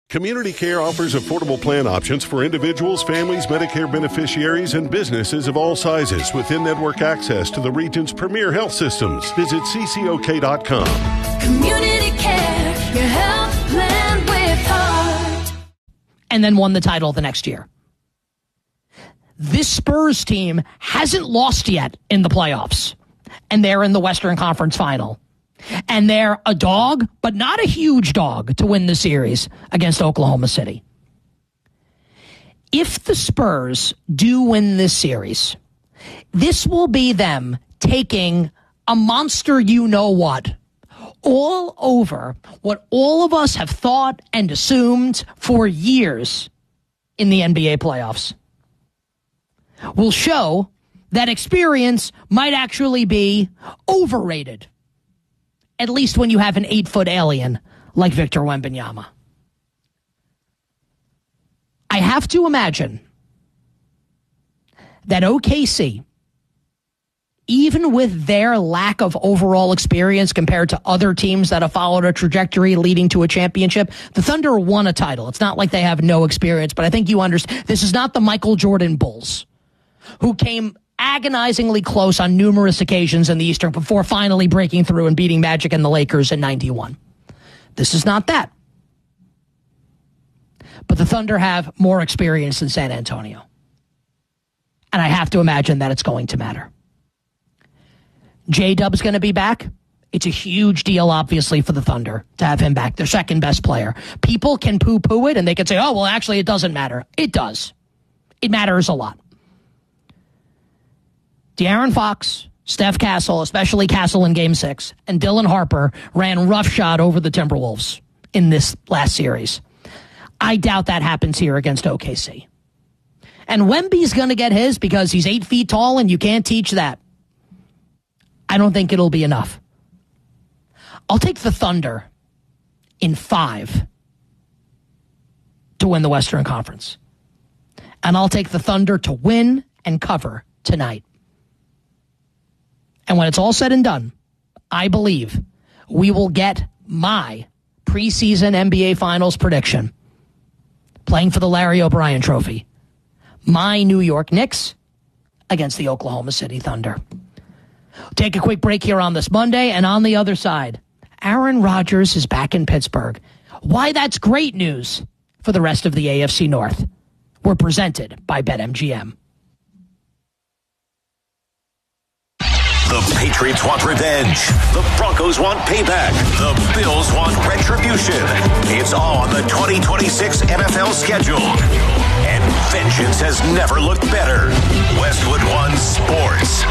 Community Care offers affordable plan options for individuals, families, Medicare beneficiaries, and businesses of all sizes with in-network access to the region's premier health systems. Visit ccok.com. Community Care, your health plan with heart. And then won the title the next year. This Spurs team hasn't lost yet in the playoffs, and they're in the Western Conference Final. And they're a dog, but not a huge dog, to win the series against Oklahoma City. If the Spurs do win this series, this will be them taking a monster you-know-what all over what all of us have thought and assumed for years in the NBA playoffs. Will show that experience might actually be overrated. At least when you have an 8-foot alien like Victor Wembanyama. I have to imagine that OKC, even with their lack of overall experience compared to other teams that have followed a trajectory leading to a championship, the Thunder won a title. It's not like they have no experience, but I think you understand. This is not the Michael Jordan Bulls, who came agonizingly close on numerous occasions in the Eastern before finally breaking through and beating Magic and the Lakers in 91. This is not that. But the Thunder have more experience than San Antonio. And I have to imagine that it's going to matter. J-Dub's going to be back. It's a huge deal, obviously, for the Thunder to have him back, their second best player. People can poo-poo it, and they can say, oh, well, actually, it doesn't matter. It does. It matters a lot. De'Aaron Fox, Steph Castle, especially Castle in Game 6, and Dylan Harper ran roughshod over the Timberwolves in this last series. I doubt that happens here against OKC. And Wemby's going to get his because he's 8 feet tall and you can't teach that. I don't think it'll be enough. I'll take the Thunder in 5 to win the Western Conference. And I'll take the Thunder to win and cover tonight. And when it's all said and done, I believe we will get my preseason NBA Finals prediction. Playing for the Larry O'Brien Trophy. My New York Knicks against the Oklahoma City Thunder. Take a quick break here on this Monday, and on the other side, Aaron Rodgers is back in Pittsburgh. Why that's great news for the rest of the AFC North. We're presented by BetMGM. The Patriots want revenge. The Broncos want payback. The Bills want retribution. It's all on the 2026 NFL schedule. And vengeance has never looked better. Westwood One Sports.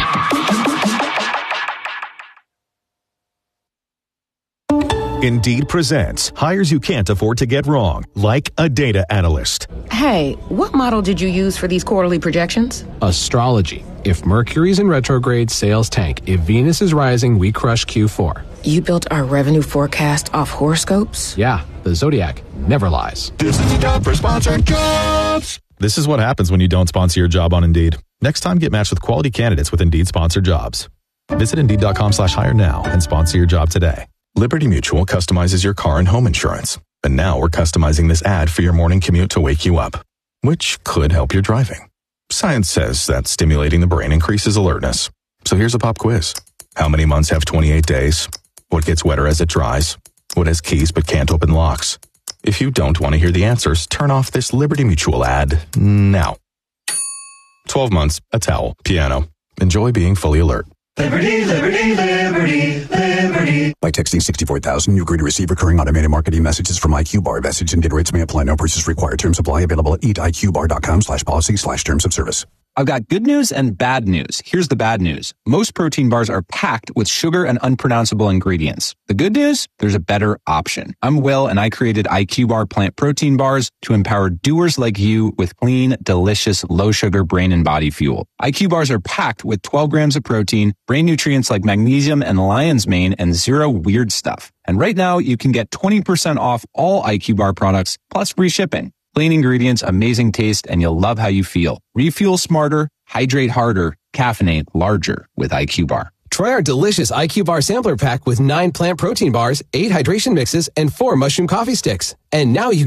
Indeed presents hires you can't afford to get wrong, like a data analyst. Hey, what model did you use for these quarterly projections? Astrology. If Mercury's in retrograde, sales tank. If Venus is rising, we crush Q4. You built our revenue forecast off horoscopes? Yeah, the Zodiac never lies. This is the job for sponsored jobs. This is what happens when you don't sponsor your job on Indeed. Next time, get matched with quality candidates with Indeed sponsored jobs. Visit Indeed.com/hire now and sponsor your job today. Liberty Mutual customizes your car and home insurance. And now we're customizing this ad for your morning commute to wake you up, which could help your driving. Science says that stimulating the brain increases alertness. So here's a pop quiz. How many months have 28 days? What gets wetter as it dries? What has keys but can't open locks? If you don't want to hear the answers, turn off this Liberty Mutual ad now. 12 months, a towel, piano. Enjoy being fully alert. Liberty, liberty, liberty, liberty. By texting 64,000, you agree to receive recurring automated marketing messages from IQ Bar. Message and data rates may apply. No purchase required. Terms apply. Available at eatiqbar.com/policy/terms of service. I've got good news and bad news. Here's the bad news. Most protein bars are packed with sugar and unpronounceable ingredients. The good news? There's a better option. I'm Will, and I created IQ Bar plant protein bars to empower doers like you with clean, delicious, low-sugar brain and body fuel. IQ Bars are packed with 12 grams of protein, brain nutrients like magnesium and lion's mane, and zero weird stuff. And right now, you can get 20% off all IQ Bar products, plus free shipping. Clean ingredients, amazing taste, and you'll love how you feel. Refuel smarter, hydrate harder, caffeinate larger with IQ Bar. Try our delicious IQ Bar sampler pack with 9 plant protein bars, 8 hydration mixes, and 4 mushroom coffee sticks. And now you